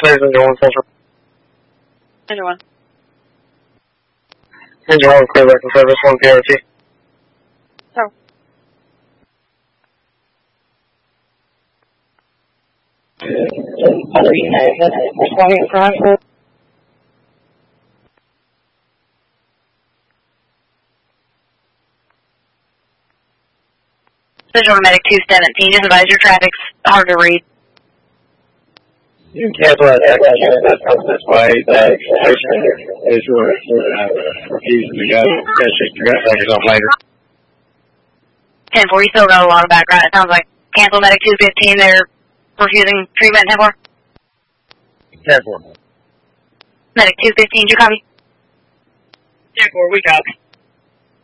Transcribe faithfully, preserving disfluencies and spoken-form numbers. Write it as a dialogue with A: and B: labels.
A: Clears engine one central.
B: Engine one.
A: Engine one clear back and service one P R T.
B: Oh.
A: Responding front.
B: Visual Medic two seventeen, just advise your traffic's hard to read.
C: You can cancel that text that comes this way. That is refusing to go. Catch your gut back up later.
B: ten four, you still got a lot of background. It sounds like cancel Medic two fifteen, they're refusing treatment, ten four.
C: ten four.
B: Medic two fifteen, did you copy?
D: ten four, we copy.